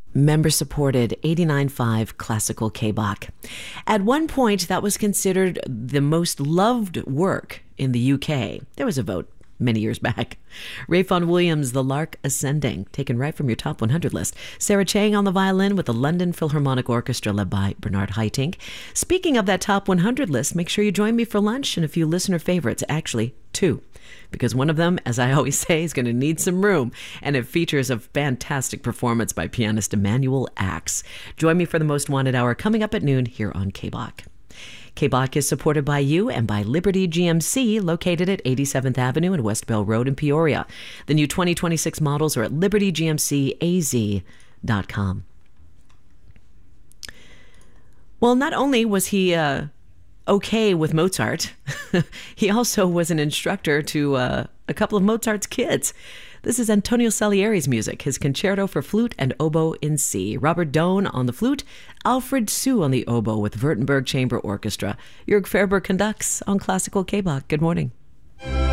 Member-supported 89.5 classical K-Bach. At one point, that was considered the most loved work in the UK. There was a vote many years back. Ray Vaughan Williams, The Lark Ascending, taken right from your top 100 list. Sarah Chang on the violin with the London Philharmonic Orchestra led by Bernard Haitink. Speaking of that top 100 list, make sure you join me for lunch and a few listener favorites, actually 2. Because one of them, as I always say, is going to need some room, and it features a fantastic performance by pianist Emanuel Axe. Join me for the Most Wanted Hour coming up at noon here on K-Bach. K-Bach is supported by you and by Liberty GMC, located at 87th Avenue and West Bell Road in Peoria. The new 2026 models are at libertygmcaz.com. Well, not only was he okay with Mozart, he also was an instructor to a couple of Mozart's kids. This is Antonio Salieri's music, his concerto for flute and oboe in C. Robert Doan on the flute, Alfred Sue on the oboe with Württemberg Chamber Orchestra. Jörg Ferber conducts on Classical K-Bach. Good morning.